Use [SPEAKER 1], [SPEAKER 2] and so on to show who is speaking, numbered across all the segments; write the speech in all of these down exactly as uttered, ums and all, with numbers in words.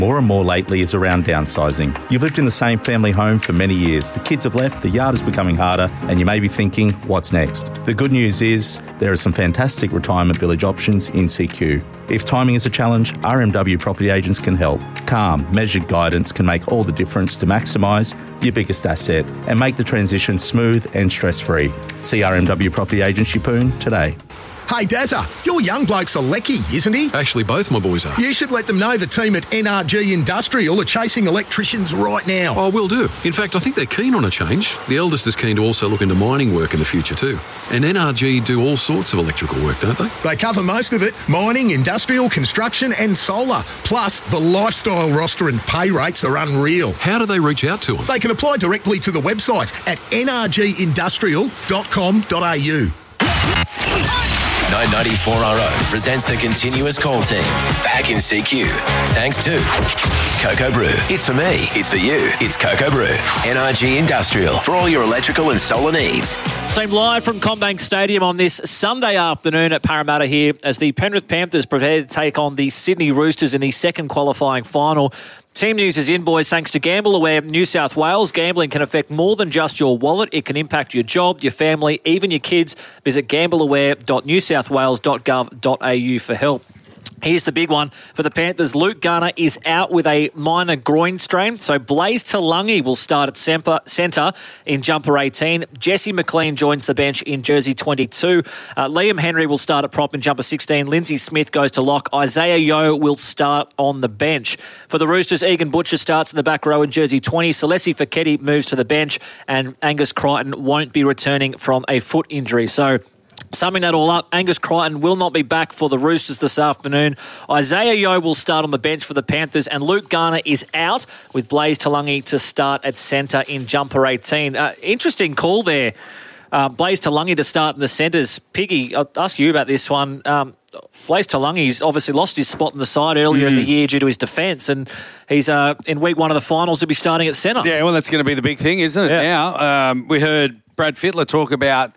[SPEAKER 1] More and more lately is around downsizing. You've lived in the same family home for many years. The kids have left, the yard is becoming harder, and you may be thinking, what's next? The good news is there are some fantastic retirement village options in C Q. If timing is a challenge, R M W property agents can help. Calm, measured guidance can make all the difference to maximise your biggest asset and make the transition smooth and stress-free. See R M W property agents Yeppoon today.
[SPEAKER 2] Hey, Dazza, your young bloke's a lecky, isn't he?
[SPEAKER 3] Actually, both my boys are.
[SPEAKER 2] You should let them know the team at N R G Industrial are chasing electricians right now.
[SPEAKER 3] Oh, will do. In fact, I think they're keen on a change. The eldest is keen to also look into mining work in the future too. And N R G do all sorts of electrical work, don't they?
[SPEAKER 2] They cover most of it. Mining, industrial, construction and solar. Plus, the lifestyle roster and pay rates are unreal.
[SPEAKER 3] How do they reach out to them?
[SPEAKER 2] They can apply directly to the website at n r g industrial dot com dot a u.
[SPEAKER 4] nine ninety-four R O presents the Continuous Call Team. Back in C Q. Thanks to Cocoa Brew. It's for me. It's for you. It's Cocoa Brew. N R G Industrial. For all your electrical and solar needs.
[SPEAKER 5] Team live from Combank Stadium on this Sunday afternoon at Parramatta here as the Penrith Panthers prepare to take on the Sydney Roosters in the second qualifying final. Team news is in, boys, thanks to Gamble Aware New South Wales. Gambling can affect more than just your wallet. It can impact your job, your family, even your kids. Visit gamble aware dot new south wales dot gov dot a u for help. Here's the big one for the Panthers. Luke Garner is out with a minor groin strain, so Blaze Talungi will start at centre in jumper eighteen. Jesse McLean joins the bench in jersey twenty-two. Uh, Liam Henry will start at prop in jumper sixteen. Lindsay Smith goes to lock. Isaiah Yeo will start on the bench. For the Roosters, Egan Butcher starts in the back row in jersey twenty. Celeste Feketi moves to the bench, and Angus Crichton won't be returning from a foot injury. So, summing that all up, Angus Crichton will not be back for the Roosters this afternoon. Isaiah Yeo will start on the bench for the Panthers, and Luke Garner is out with Blaze Talungi to start at centre in jumper eighteen. Uh, interesting call there. Uh, Blaze Talungi to start in the centres. Piggy, I'll ask you about this one. Um, Blaze Talungi's obviously lost his spot in the side earlier mm. in the year due to his defence, and he's uh, in week one of the finals to be starting at centre.
[SPEAKER 6] Yeah, well, that's going to be the big thing, isn't it? Yeah. Now, um, we heard Brad Fittler talk about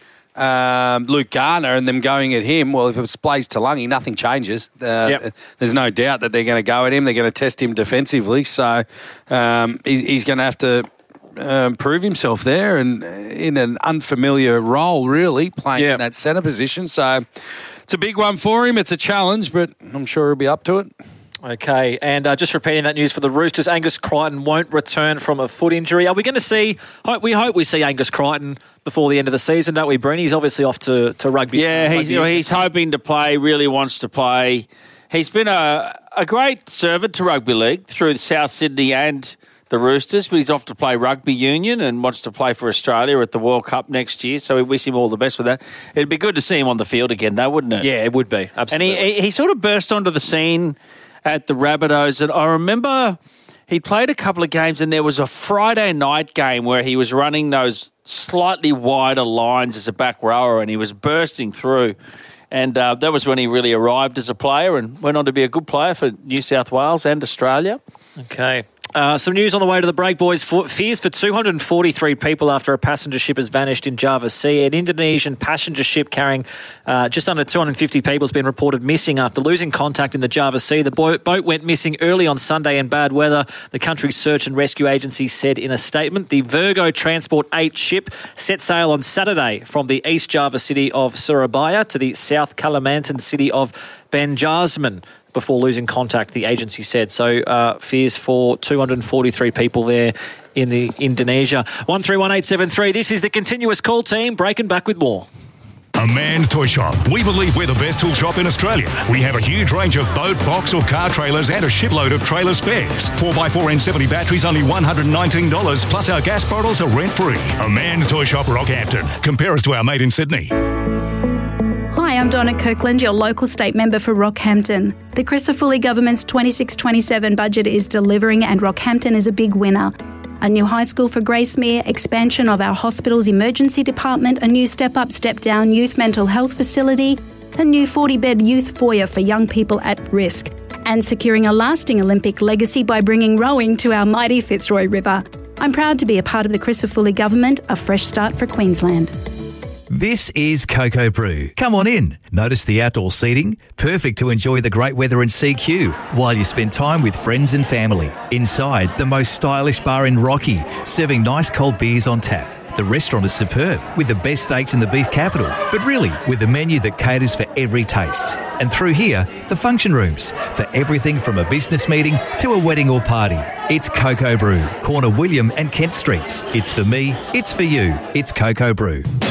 [SPEAKER 6] Um, Luke Garner and them going at him. Well, if it's Blaze Talungi, nothing changes. Uh, yep. There's no doubt that they're going to go at him. They're going to test him defensively. So um, he's, he's going to have to um, prove himself there and in an unfamiliar role, really, playing yep. in that centre position. So it's a big one for him. It's a challenge, but I'm sure he'll be up to it.
[SPEAKER 5] Okay, and uh, just repeating that news for the Roosters, Angus Crichton won't return from a foot injury. Are we going to see, hope, we hope we see Angus Crichton before the end of the season, don't we, Brent? He's obviously off to, to rugby.
[SPEAKER 7] Yeah, he's,
[SPEAKER 5] rugby.
[SPEAKER 7] You know, he's hoping to play, really wants to play. He's been a, a great servant to rugby league through South Sydney and the Roosters, but he's off to play rugby union and wants to play for Australia at the World Cup next year, so we wish him all the best with that. It'd be good to see him on the field again, though, wouldn't it?
[SPEAKER 5] Yeah, it would be, absolutely.
[SPEAKER 7] And he, he, he sort of burst onto the scene at the Rabbitohs, and I remember he played a couple of games, and there was a Friday night game where he was running those slightly wider lines as a back rower, and he was bursting through. And uh, that was when he really arrived as a player and went on to be a good player for New South Wales and Australia.
[SPEAKER 5] Okay. Uh, some news on the way to the break, boys. For, fears for two hundred forty-three people after a passenger ship has vanished in Java Sea. An Indonesian passenger ship carrying uh, just under two hundred fifty people has been reported missing after losing contact in the Java Sea. The boat, boat went missing early on Sunday in bad weather, the country's search and rescue agency said in a statement. The Virgo Transport eight ship set sail on Saturday from the East Java city of Surabaya to the South Kalimantan city of Banjarmasin before losing contact, the agency said. So uh, fears for two hundred forty-three people there in the Indonesia. one three one eight seven three. This is the Continuous Call Team, breaking back with more.
[SPEAKER 8] A Man's Toy Shop. We believe we're the best tool shop in Australia. We have a huge range of boat, box or car trailers and a shipload of trailer spares. four by four N seventy batteries, only one hundred nineteen dollars, plus our gas bottles are rent-free. A Man's Toy Shop, Rockhampton. Compare us to our mate in Sydney.
[SPEAKER 9] Hi, I'm Donna Kirkland, your local state member for Rockhampton. The Crisafulli government's twenty-six twenty-seven budget is delivering and Rockhampton is a big winner. A new high school for Gracemere, expansion of our hospital's emergency department, a new step-up, step-down youth mental health facility, a new forty-bed youth foyer for young people at risk, and securing a lasting Olympic legacy by bringing rowing to our mighty Fitzroy River. I'm proud to be a part of the Crisafulli government, a fresh start for Queensland.
[SPEAKER 10] This is Cocoa Brew. Come on in. Notice the outdoor seating? Perfect to enjoy the great weather in C Q while you spend time with friends and family. Inside, the most stylish bar in Rocky, serving nice cold beers on tap. The restaurant is superb, with the best steaks in the beef capital, but really with a menu that caters for every taste. And through here, the function rooms, for everything from a business meeting to a wedding or party. It's Cocoa Brew, corner William and Kent Streets. It's for me, it's for you, it's Cocoa Brew.